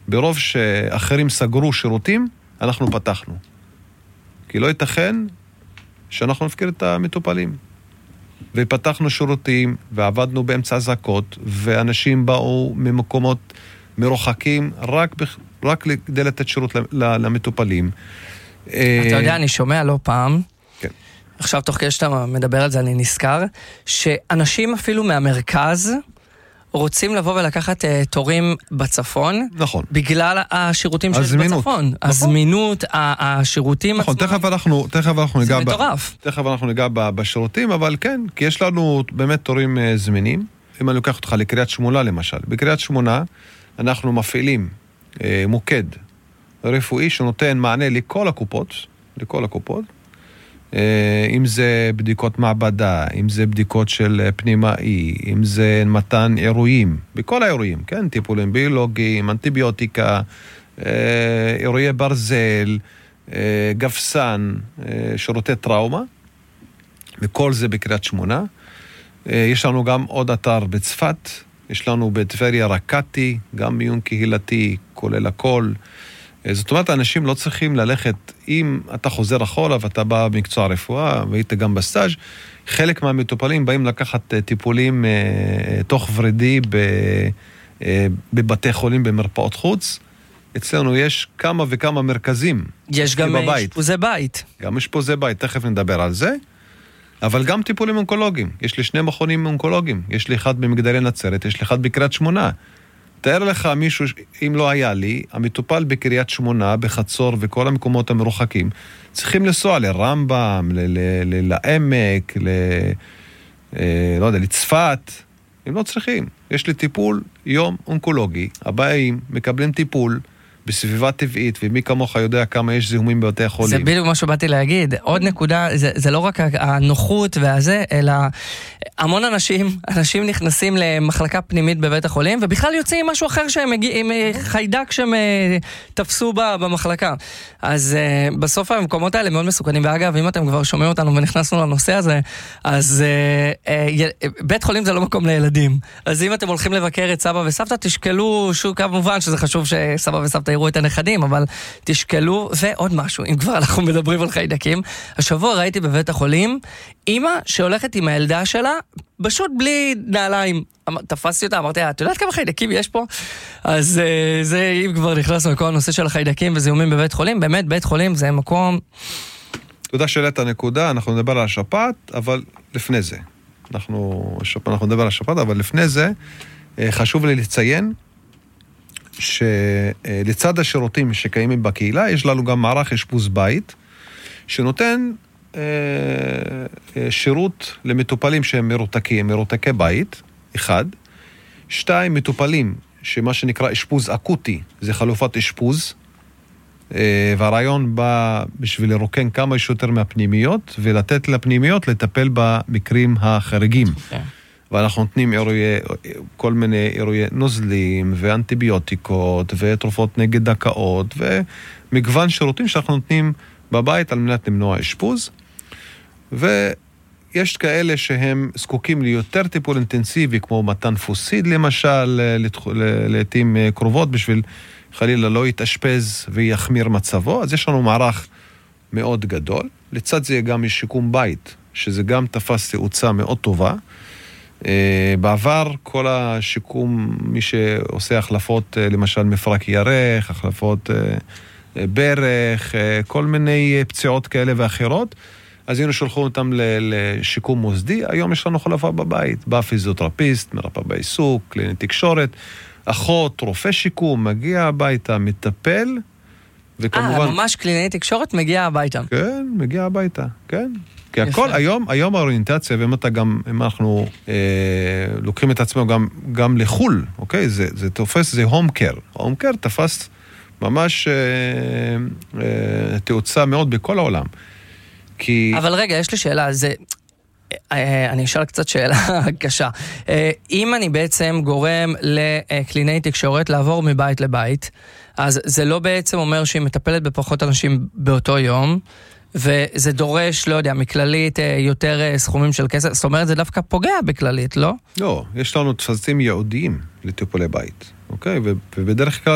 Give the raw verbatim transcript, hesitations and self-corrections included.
ברוב שאחרים סגרו שירותים, אנחנו פתחנו. כי לא ייתכן שאנחנו נפקיר את המטופלים. ופתחנו שירותים, ועבדנו באמצע הזעקות, ואנשים באו ממקומות מרוחקים, רק, רק כדי לתת שירות למטופלים. אתה יודע, אני שומע לא פעם, כן. עכשיו תוך כדי שאתה מדבר על זה, אני נזכר, שאנשים אפילו מהמרכז, רוצים לבוא ולקחת uh, תורים בצפון, נכון. בגלל השירותים שיש הזמינות. בצפון. נכון. הזמינות, השירותים נכון, עצמם. תכף אנחנו, תכף אנחנו ניגע, זה מטורף. ב, תכף אנחנו ניגע ב, בשירותים, אבל כן, כי יש לנו באמת תורים uh, זמינים. אם אני לוקח אותך לקריית שמונה למשל, בקריית שמונה אנחנו מפעילים uh, מוקד רפואי שנותן מענה לכל הקופות, לכל הקופות, אם זה בדיקות מעבדה, אם זה בדיקות של פנימאי, אם זה מתן אירועים, בכל האירועים, כן? טיפולים ביולוגיים, אנטיביוטיקה, אירועי ברזל, גפסן, שירותי טראומה, וכל זה בקריית שמונה. יש לנו גם עוד אתר בצפת, יש לנו בטבריה רקתי, גם מיון קהילתי, כולל הכל. זאת אומרת, האנשים לא צריכים ללכת, אם אתה חוזר אחורה ואתה בא במקצוע הרפואה, והיית גם בסטאז', חלק מהמטופלים באים לקחת טיפולים אה, תוך ורידי ב, אה, בבתי חולים, במרפאות חוץ. אצלנו יש כמה וכמה מרכזים. יש גם אשפוזי בית. גם אשפוזי בית, תכף נדבר על זה. אבל גם טיפולים אונקולוגיים. יש לי שני מכונים אונקולוגיים. יש לי אחד במגדלי נצרת, יש לי אחד בקריית שמונה. תאר לך מישהו, אם לא היה לי, המטופל בקריית שמונה, בחצור וכל המקומות המרוחקים, צריכים לנסוע לרמב"ם, לעמק, לא יודע, לצפת. הם לא צריכים. יש לי טיפול יום אונקולוגי, הבאים מקבלים טיפול בסביבה טבעית, ומי כמוך יודע כמה יש זיהומים בבתי החולים. זה בדיוק מה שבאתי להגיד. עוד נקודה, זה, זה לא רק הנוחות והזה, אלא המון אנשים, אנשים נכנסים למחלקה פנימית בבית החולים, ובכלל יוצאים עם משהו אחר שהם מגיעים, עם חיידק שהם תפסו במחלקה. אז בסוף המקומות האלה מאוד מסוכנים, ואגב, אם אתם כבר שומעים אותנו ונכנסנו לנושא הזה, אז בית חולים זה לא מקום לילדים. אז אם אתם הולכים לבקר את סבא וסבתא, תשקלו, שוב כמובן שזה חשוב שסבא וסבתא יראו את הנכדים, אבל תשקלו, ועוד משהו, אם כבר אנחנו מדברים על חיידקים, השבוע ראיתי בבית החולים, אמא שהולכת עם הילדה שלה, פשוט בלי נעליים, תפסתי אותה, אמרתי, את יודעת כמה חיידקים יש פה? אז זה, אם כבר נכנסנו לכל הנושא של החיידקים וזיהומים בבית חולים, באמת בית חולים זה מקום... תודה שאלת הנקודה, אנחנו נדבר על השפעת, אבל לפני זה, אנחנו, אנחנו נדבר על השפעת, אבל לפני זה, חשוב לי לציין, שלצד השירותים שקיימים בקהילה, יש לנו גם מערך אשפוז בית, שנותן אה, שירות למטופלים שהם מרותקים, מרותקי בית, אחד. שתיים, מטופלים, שמה שנקרא אשפוז אקוטי, זה חלופת אשפוז, אה, והרעיון בא בשביל לרוקן כמה שיותר מהפנימיות, ולתת לפנימיות לטפל במקרים החריגים. Okay. ואנחנו נותנים אירועי, כל מיני אירועי נוזלים ואנטיביוטיקות ותרופות נגד דקאות ומגוון שירותים שאנחנו נותנים בבית על מנת למנוע אשפוז. ויש כאלה שהם זקוקים ליותר טיפול אינטנסיבי, כמו מתן פוסיד למשל, לעתים קרובות, בשביל חלילה לא יתאשפז ויחמיר מצבו. אז יש לנו מערך מאוד גדול. לצד זה גם יש שיקום בית, שזה גם תפס תאוצה מאוד טובה. בעבר כל השיקום, מי שעושה החלפות, למשל מפרק ירך, החלפות ברך, כל מיני פציעות כאלה ואחרות, אז היינו שולחו אותם לשיקום מוסדי. היום יש לנו חלפה בבית, בא פיזיותרפיסט, מרפא בעיסוק, קלינאית תקשורת, אחות, רופא שיקום, מגיע הביתה, מטפל, וכמובן... אה, ממש קלינאית תקשורת מגיע הביתה. כן, מגיע הביתה, כן. כי הכל, היום, היום האוריינטציה, ואם אתה גם, אם אנחנו אה, לוקחים את עצמנו גם, גם לחול, אוקיי? זה, זה תופס, זה הום קר. הום קר תפס ממש אה, אה, תאוצה מאוד בכל העולם. כי... אבל רגע, יש לי שאלה, זה... אני אשאל קצת שאלה קשה. אם אני בעצם גורם לקלינאי תקשורת לעבור מבית לבית, אז זה לא בעצם אומר שהיא מטפלת בפחות אנשים באותו יום, וזה דורש, לא יודע, מכללית יותר סכומים של כסף, זאת אומרת, זה דווקא פוגע בכללית, לא? לא, יש לנו תפסים ייעודיים לטיפולי בית, אוקיי? ובדרך כלל